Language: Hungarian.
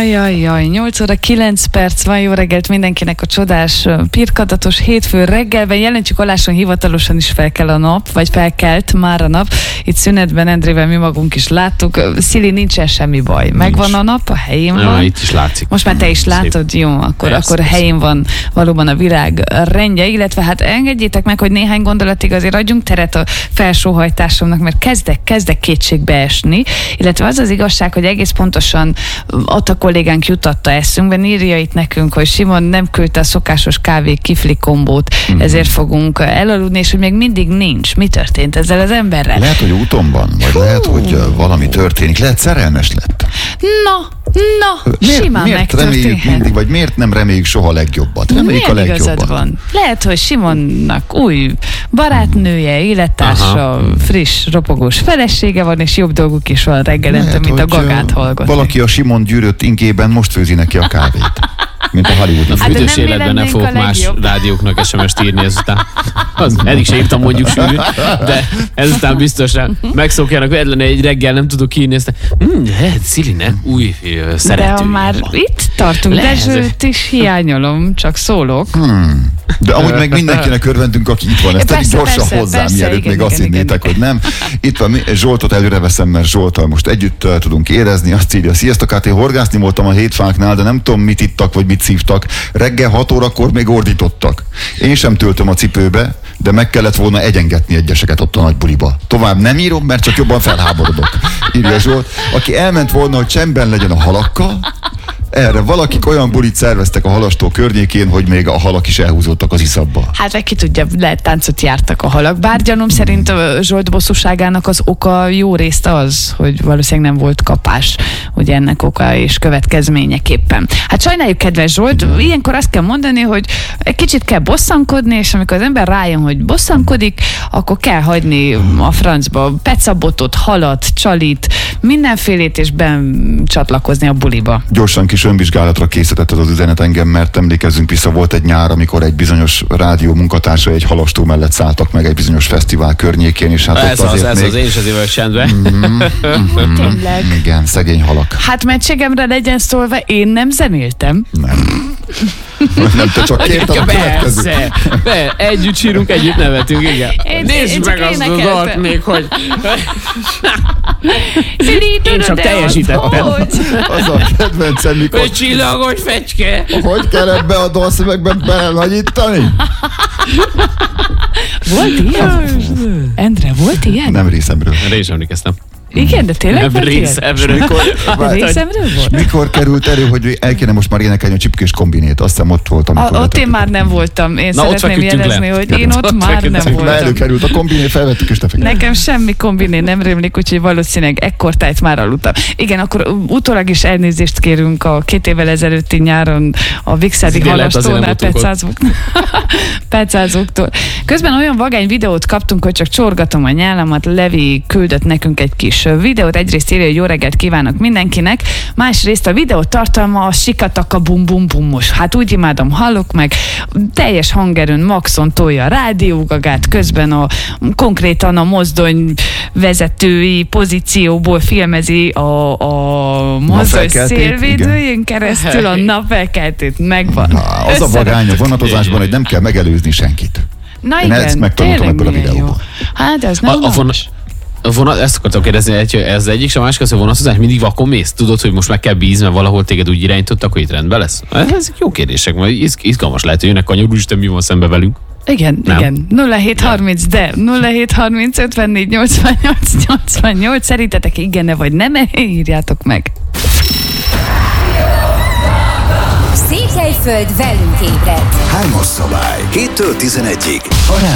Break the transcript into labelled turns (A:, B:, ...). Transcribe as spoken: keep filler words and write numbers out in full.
A: Jaj, jaj, jaj, nyolc óra kilenc perc van, jó reggelt mindenkinek a csodás, pirkadatos hétfő reggelben. Jelentsük aláson hivatalosan is fel kell a nap, vagy felkelt már a nap. Itt szünetben Endrével mi magunk is láttuk. Szili, nincsen semmi baj. Megvan nincs. A nap, a helyén van.
B: Ja, itt is látszik.
A: Most már te is látod, szép. Jó, akkor, persze, akkor a helyén van valóban a virág rendje, illetve hát engedjétek meg, hogy néhány gondolatig azért adjunk teret a felsóhajtásomnak, mert kezdek, kezdek kétségbe esni, illetve az az igazság, hogy egész pontosan ott a kollégánk jutatta eszünkben, írja itt nekünk, hogy Simon nem küldte a szokásos kávé kifli kombót, mm-hmm. ezért fogunk elaludni, és hogy még mindig nincs. Mi történt ezzel az emberrel?
C: Lehet, hogy úton van, vagy Hú. lehet, hogy valami történik. Lehet, szerelmes lett.
A: Na, na, miért, simán
C: miért reméljük mindig, vagy miért nem reméljük soha a legjobbat? Reméljük a legjobbat. Van.
A: Lehet, hogy Simonnak új barátnője, élettársa, Aha. friss, ropogós felesége van, és jobb dolguk is van reggelente, mint a gagát hallgatni.
C: Valaki a Simon gyűrött ingében most főzi neki a kávét. Mint a Hollywoodnak.
B: Hát büdös életben nem fogok más rádióknak es em es-t írni ezután. Az, eddig se írtam mondjuk sűrűn, de ezután biztosan megszokjanak, hogy egylen egy reggel nem tudok írni, ezt hm, lehet Szilinek új uh, szeretője.
A: De ha már van. Itt tartunk, Dezsőt is hiányolom, csak szólok. Hmm.
C: De amúgy meg mindenkinek örvendünk, aki itt van. Ezt pedig gyorsan persze, hozzám, persze, mielőtt igen, még igen, azt igen, hinnétek, igen. hogy nem. Itt van, Zsoltot előre veszem, mert Zsolttal most együtt uh, tudunk érezni. Azt írja, sziasztok, hát én horgászni voltam a hétfáknál, de nem tudom, mit ittak, vagy mit szívtak. Reggel hat órakor még ordítottak. Én sem töltöm a cipőbe, de meg kellett volna egyengetni egyeseket ott a nagy buliba. Tovább nem írom, mert csak jobban felháborodok. Írja Zsolt, aki elment volna, hogy csendben legyen a halakkal. Erre valakik olyan bulit szerveztek a halastó környékén, hogy még a halak is elhúzódtak az iszapba.
A: Hát meg ki tudja, lehet táncot jártak a halak. Bár gyanúm szerint a Zsolt bosszúságának az oka jó részt az, hogy valószínűleg nem volt kapás, ugye ennek oka és következményeképpen. Hát sajnáljuk, kedves Zsolt, ilyenkor azt kell mondani, hogy egy kicsit kell bosszankodni, és amikor az ember rájön, hogy bosszankodik, akkor kell hagyni a francba pecabotot, halat, csalit, mindenfélét, és becsatlakozni a buliba.
C: Gyorsan kis önvizsgálatra készített az üzenet engem, mert emlékezzünk vissza, volt egy nyár, amikor egy bizonyos rádió munkatársa egy halastó mellett szálltak meg egy bizonyos fesztivál környékén, és hát
B: ez
C: ott
B: az,
C: azért
B: ez
C: még...
B: az, én is azért vagyok csendben.
C: Mm-hmm, mm-hmm,
A: Tényleg.
C: Igen, szegény halak.
A: Hát mentségemre legyen szólva, én nem zenéltem.
C: Nem. Nem, te csak kértem a következő.
B: Be, együtt sírunk, együtt nevetünk, igen. Én, Nézd én meg azt az dalt még, hogy... Én csak teljesítettem.
C: Az a kedvencem, mikor...
B: Hogy csillagos fecske.
C: Hogy kell ebbe a dalszövegbe belenagyítani?
A: Volt ilyen? Endre, volt ilyen?
C: Nem részemről.
B: Erre is emlékeztem.
A: Igen, de tényleg volt ilyen?
B: Részemről.
A: Részemről volt?
C: Mikor került elő, hogy el kéne most már énekelni a Csipkés kombinét? Azt hiszem ott voltam.
A: A, ott én már nem voltam. Én Na, szeretném jelezni, le. hogy én ott, ott már nem voltam.
C: Már előkerült a kombiné, felvettük és te
A: Nekem semmi kombiné nem rémlik, úgyhogy valószínűleg ekkortájt már aludtam. Igen, akkor utólag is elnézést kérünk a két évvel ezelőtti nyáron a Vixádi halastónál pecázóktól. Közben olyan vagány videót kaptunk, hogy csak csorgatom a nyálamat. Levi küldött nekünk egy kis videót, egyrészt írja, hogy jó reggelt kívánok mindenkinek, másrészt a videó tartalma a sikataka bum bum bumos. Hát úgy imádom, hallok meg, teljes hangerőn maxon tolja a rádiógagát, közben a konkrétan a mozdony vezetői pozícióból filmezi a, a mozdony szélvédőjén keresztül a napfelkeltét. Megvan.
C: Na, az a vagány a vonatozásban, hogy nem kell megelőzni senkit.
A: Na
C: Én
A: igen,
C: ezt megtanultam ebből a videóból.
A: Hát ez nem
B: a, a Vonat, ezt akartam kérdezni, hogy ez egyik, és a másik az, hogy vonatozás mindig vakon mész? Tudod, hogy most meg kell bízni, mert valahol téged úgy irányítottak, hogy itt rendben lesz? Ezek jó kérdések, majd izgalmas lehet, hogy jönnek a Úristen, mi van szembe velünk.
A: Igen, nem. igen. nulla hét harminc, de nulla hét harminc ötvennégy nyolcvannyolc nyolcvannyolc. Szerintetek igen-e vagy nem? Írjátok meg.
D: Székelyföld velünk ébred.
E: Hármas szabály. héttől tizenegyig.